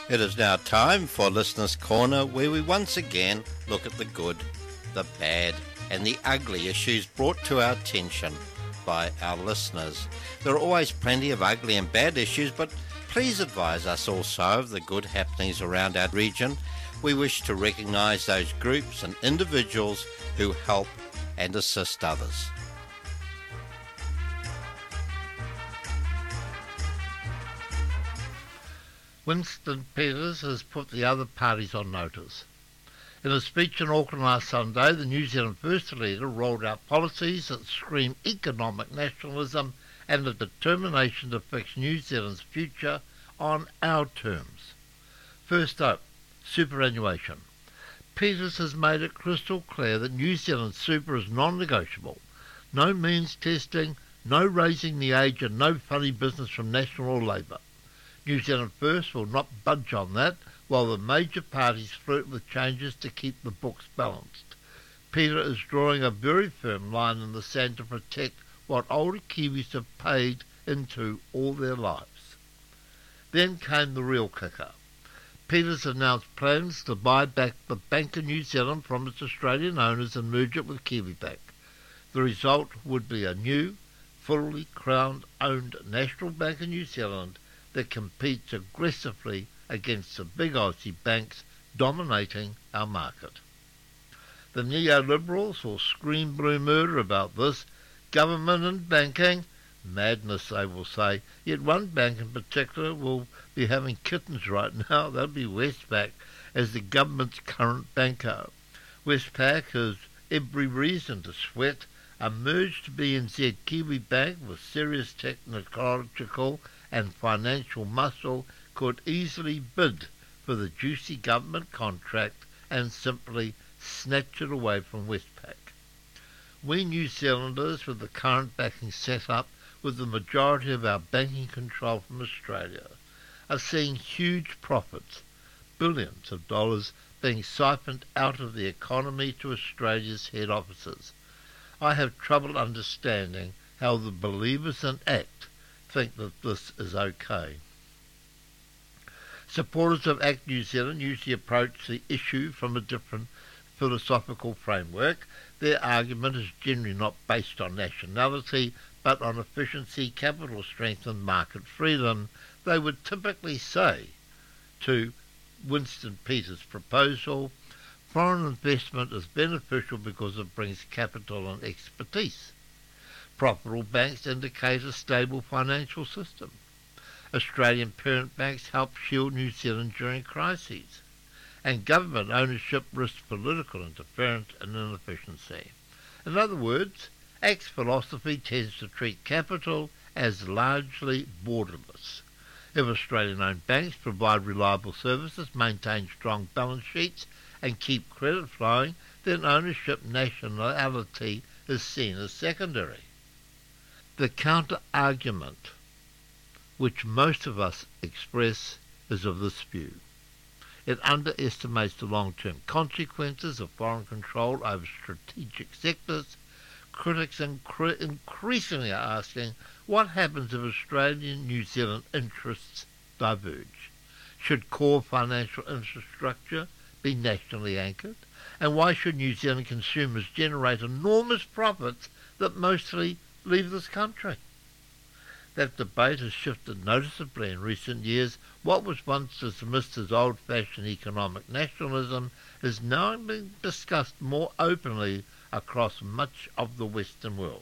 It is now time for Listener's Corner, where we once again look at the good, the bad, and the ugly issues brought to our attention by our listeners. There are always plenty of ugly and bad issues, but please advise us also of the good happenings around our region. We wish to recognise those groups and individuals who help and assist others. Winston Peters has put the other parties on notice. In a speech in Auckland last Sunday, the New Zealand First leader rolled out policies that scream economic nationalism and a determination to fix New Zealand's future on our terms. First up, superannuation. Peters has made it crystal clear that New Zealand's super is non-negotiable. No means testing, no raising the age, and no funny business from National or Labour. New Zealand First will not budge on that, while the major parties flirt with changes to keep the books balanced. Peter is drawing a very firm line in the sand to protect what older Kiwis have paid into all their lives. Then came the real kicker. Peters announced plans to buy back the Bank of New Zealand from its Australian owners and merge it with Kiwibank. The result would be a new, fully Crown-owned National Bank of New Zealand that competes aggressively against the big Aussie banks dominating our market. The neoliberals will scream blue murder about this. Government and banking, madness they will say, yet one bank in particular will be having kittens right now. That'll be Westpac as the government's current banker. Westpac has every reason to sweat. A merged BNZ Kiwibank with serious technological and financial muscle could easily bid for the juicy government contract and simply snatch it away from Westpac. We New Zealanders, with the current backing set up with the majority of our banking control from Australia, are seeing huge profits, billions of dollars being siphoned out of the economy to Australia's head offices. I have trouble understanding how the believers in ACT think that this is okay. Supporters of ACT New Zealand usually approach the issue from a different philosophical framework. Their argument is generally not based on nationality, but on efficiency, capital strength and market freedom. They would typically say to Winston Peters' proposal, foreign investment is beneficial because it brings capital and expertise. Profitable banks indicate a stable financial system. Australian parent banks help shield New Zealand during crises. And government ownership risks political interference and inefficiency. In other words, ACT's philosophy tends to treat capital as largely borderless. If Australian-owned banks provide reliable services, maintain strong balance sheets, and keep credit flowing, then ownership nationality is seen as secondary. The counter-argument which most of us express is of this view. It underestimates the long-term consequences of foreign control over strategic sectors. Critics increasingly are asking, what happens if Australian New Zealand interests diverge? Should core financial infrastructure be nationally anchored? And why should New Zealand consumers generate enormous profits that mostly leave this country? That debate has shifted noticeably in recent years. What was once dismissed as old-fashioned economic nationalism is now being discussed more openly across much of the Western world.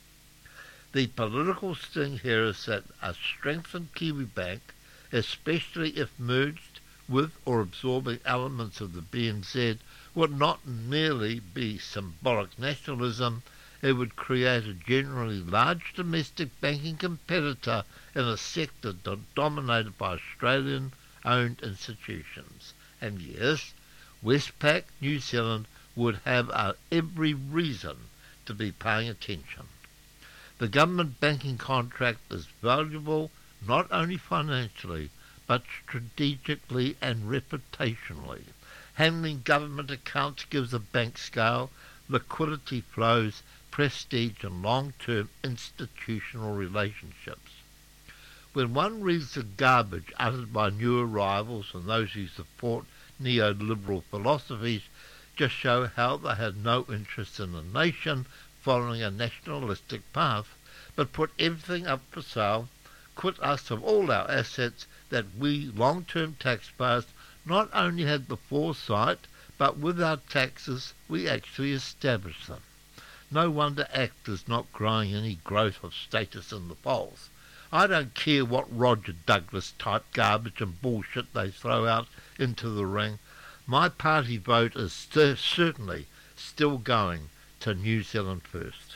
The political sting here is that a strengthened Kiwibank, especially if merged with or absorbing elements of the BNZ, would not merely be symbolic nationalism, it would create a generally large domestic banking competitor in a sector dominated by Australian-owned institutions. And yes, Westpac New Zealand would have every reason to be paying attention. The government banking contract is valuable not only financially, but strategically and reputationally. Handling government accounts gives a bank scale, liquidity flows, prestige and long-term institutional relationships. When one reads the garbage uttered by new arrivals and those who support neoliberal philosophies, just show how they have no interest in the nation following a nationalistic path, but put everything up for sale, quit us of all our assets that we long-term taxpayers not only had the foresight, but with our taxes we actually established them. No wonder ACT is not growing any growth of status in the polls. I don't care what Roger Douglas type garbage and bullshit they throw out into the ring. My party vote is certainly still going to New Zealand First.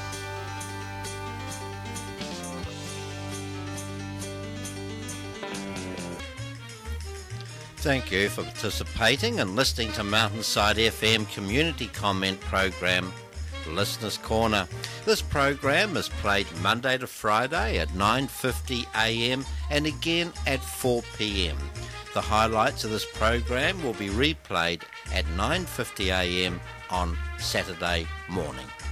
Thank you for participating and listening to Mountainside FM community comment program, Listeners Corner. This program is played Monday to Friday at 9:50am and again at 4pm. The highlights of this program will be replayed at 9:50am on Saturday morning.